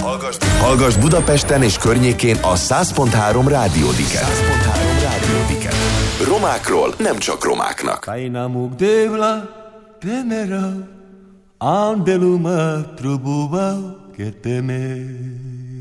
Hallgass Budapesten és környékén a 100.3 Rádiódiket. Romákról nem csak romáknak. Kainamuk devla temera andeluma trubuva que teme.